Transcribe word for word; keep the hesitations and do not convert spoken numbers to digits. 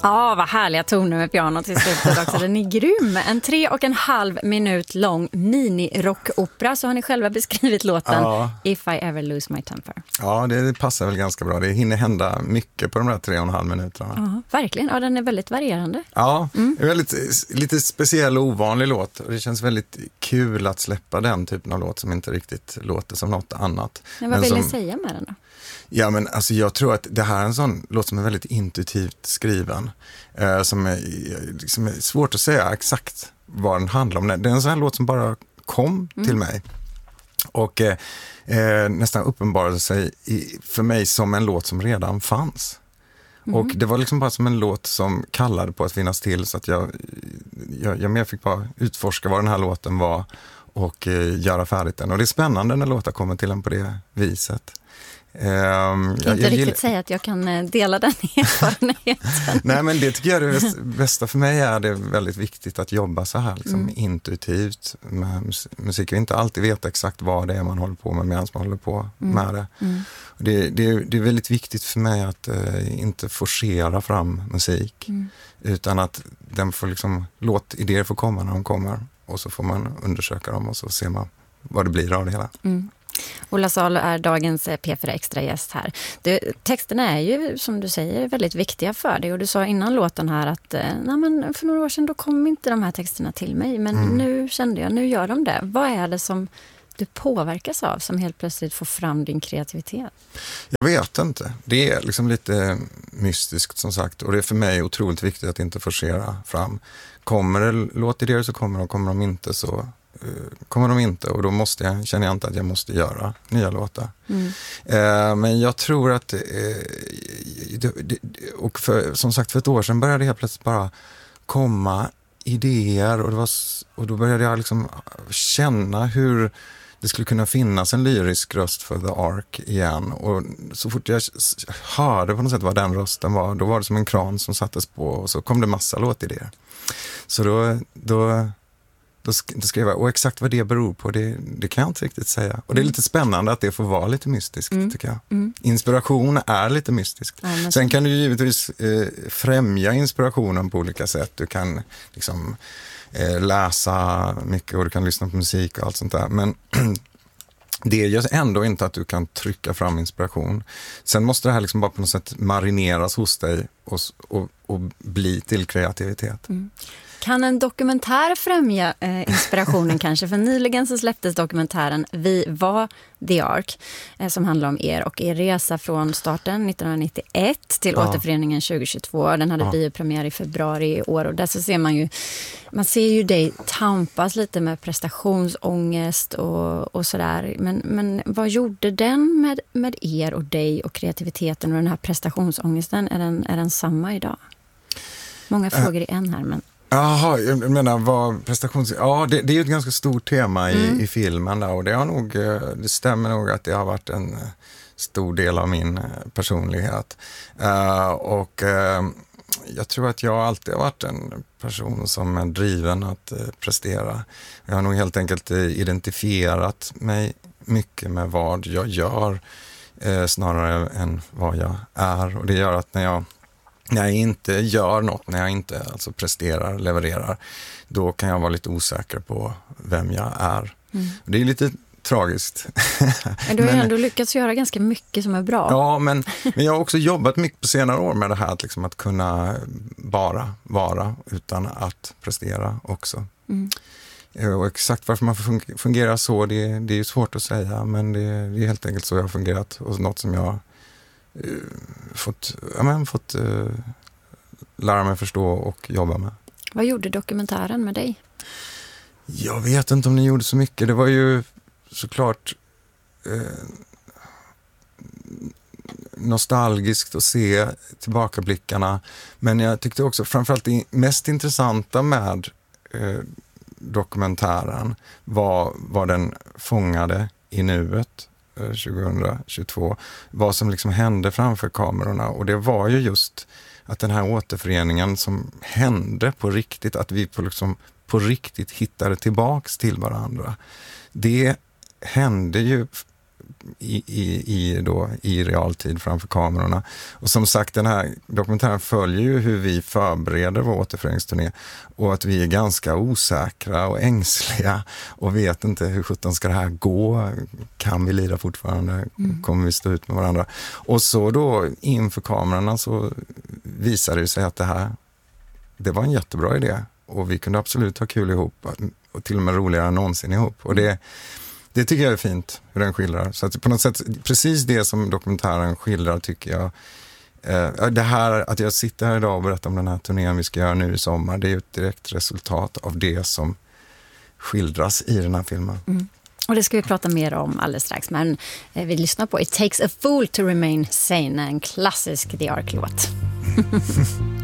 Ja, vad härliga toner med pianot till slutet också. Den är grym. En tre och en halv minut lång mini-rockopera, så har ni själva beskrivit låten ja. If I Ever Lose My Temper. Ja, det passar väl ganska bra. Det hinner hända mycket på de där tre och en halv minuterna. Ja, verkligen. Ja, den är väldigt varierande. Ja, mm. det är väldigt, lite speciell och ovanlig låt. Och det känns väldigt kul att släppa den typen av låt som inte riktigt låter som något annat. Men vad Men vill som, ni säga med den då? Ja, men alltså jag tror att det här är en sån låt som är väldigt intuitivt skriven. Eh, som är, liksom är svårt att säga exakt vad den handlar om. Det är en sån här låt som bara kom mm. till mig. Och eh, eh, nästan uppenbarade sig i, för mig som en låt som redan fanns. Mm. Och det var liksom bara som en låt som kallade på att finnas till, så att jag, jag, jag mer fick bara utforska vad den här låten var och eh, göra färdigt den. Och det är spännande när låtar kommer till en på det viset. Um, jag kan inte jag riktigt gill... säga att jag kan dela den erfarenheten. Nej, men det tycker jag är det bästa för mig. Är det väldigt viktigt att jobba så här liksom, mm. intuitivt med musik. Och inte alltid veta exakt vad det är man håller på med medan man håller på mm. med det. Mm. Och det, det, det är väldigt viktigt för mig att uh, inte forcera fram musik. Mm. Utan att den får liksom, låt idéer får komma när de kommer. Och så får man undersöka dem och så ser man vad det blir av det hela. Mm. Ola Salo är dagens P fyra Extra gäst här. Det, texterna är ju, som du säger, väldigt viktiga för dig. Och du sa innan låten här att nej, men för några år sedan då kom inte de här texterna till mig. Men mm. nu kände jag, nu gör de det. Vad är det som du påverkas av som helt plötsligt får fram din kreativitet? Jag vet inte. Det är liksom lite mystiskt som sagt. Och det är för mig otroligt viktigt att inte forcera fram. Kommer det låtidéer så kommer de, kommer de inte så... kommer de inte, och då måste jag, känner jag inte att jag måste göra nya låtar. Mm. Eh, men jag tror att eh, det, det, och för, som sagt för ett år sedan började jag plötsligt bara komma idéer och, det var, och då började jag liksom känna hur det skulle kunna finnas en lyrisk röst för The Ark igen, och så fort jag hörde på något sätt vad den rösten var, då var det som en kran som sattes på och så kom det massa låtidéer. Så då, då Då skrev jag, och exakt vad det beror på, det, det kan jag inte riktigt säga. Och det är lite spännande att det får vara lite mystiskt, mm. tycker jag. Mm. Inspiration är lite mystiskt. Ja, sen kan du givetvis eh, främja inspirationen på olika sätt. Du kan liksom eh, läsa mycket och du kan lyssna på musik och allt sånt där. Men det gör ändå inte att du kan trycka fram inspiration. Sen måste det här liksom bara på något sätt marineras hos dig och, och, och bli till kreativitet. Mm. Kan en dokumentär främja eh, inspirationen kanske? För nyligen så släpptes dokumentären Vi var The Ark, eh, som handlar om er och er resa från starten nittonhundranittioett till ja. återföreningen tjugohundratjugotvå. Den hade ja. biopremiär i februari i år, och där så ser man ju, man ser ju dig tampas lite med prestationsångest och, och sådär. Men, men vad gjorde den med, med er och dig och kreativiteten och den här prestationsångesten? Är den, är den samma idag? Många frågor i en här, men... Jaha, jag menar vad prestations... Ja, det, det är ju ett ganska stort tema i, mm. i filmen där, och det har nog, det stämmer nog att det har varit en stor del av min personlighet. Uh, och uh, jag tror att jag alltid har varit en person som är driven att uh, prestera. Jag har nog helt enkelt uh, identifierat mig mycket med vad jag gör uh, snarare än vad jag är, och det gör att när jag När jag inte gör något, när jag inte alltså presterar, levererar, då kan jag vara lite osäker på vem jag är. Mm. Det är lite tragiskt. Men du har ju ändå lyckats göra ganska mycket som är bra. Ja, men, men jag har också jobbat mycket på senare år med det här, att, liksom, att kunna bara vara utan att prestera också. Mm. Och exakt varför man fungerar så, det, det är ju svårt att säga, men det, det är helt enkelt så jag har fungerat, och något som jag fått, ja, men, fått uh, lära mig förstå och jobba med. Vad gjorde dokumentären med dig? Jag vet inte om ni gjorde så mycket. Det var ju såklart eh, nostalgiskt att se tillbakablickarna, men jag tyckte också framförallt det mest intressanta med eh, dokumentären var vad den fångade i nuet tjugohundratjugotvå, vad som liksom hände framför kamerorna, och det var ju just att den här återföreningen som hände på riktigt, att vi på, liksom, på riktigt hittade tillbaks till varandra, det hände ju i, i, i, då, i realtid framför kamerorna. Och som sagt, den här dokumentären följer ju hur vi förbereder vår återföreningsturné och att vi är ganska osäkra och ängsliga och vet inte hur sjutton ska det här gå. Kan vi lira fortfarande? Mm. Kommer vi stå ut med varandra? Och så då inför kamerorna så visade det sig att det här, det var en jättebra idé och vi kunde absolut ha kul ihop och till och med roligare än någonsin ihop. Och det Det tycker jag är fint hur den skildrar. Så att på något sätt, precis det som dokumentären skildrar tycker jag. Eh, det här, att jag sitter här idag och berättar om den här turnén vi ska göra nu i sommar, det är ju ett direkt resultat av det som skildras i den här filmen. Mm. Och det ska vi prata mer om alldeles strax. Men eh, vi lyssnar på It Takes a Fool to Remain Sane, en klassisk The Ark-låt.